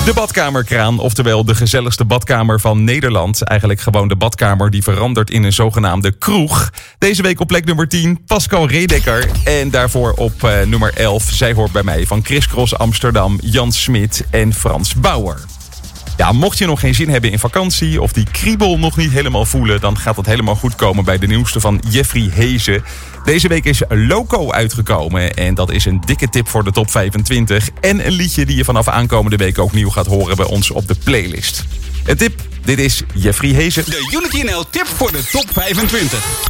De badkamerkraan, oftewel de gezelligste badkamer van Nederland. Eigenlijk gewoon de badkamer die verandert in een zogenaamde kroeg. Deze week op plek nummer 10, Pascal Redeker. En daarvoor op nummer 11, zij hoort bij mij, van Criss Cross Amsterdam, Jan Smit en Frans Bauer. Ja, mocht je nog geen zin hebben in vakantie of die kriebel nog niet helemaal voelen, dan gaat het helemaal goed komen bij de nieuwste van Jeffrey Heese. Deze week is Loco uitgekomen en dat is een dikke tip voor de top 25. En een liedje die je vanaf aankomende week ook nieuw gaat horen bij ons op de playlist. Een tip, dit is Jeffrey Heese. De Unity NL tip voor de top 25.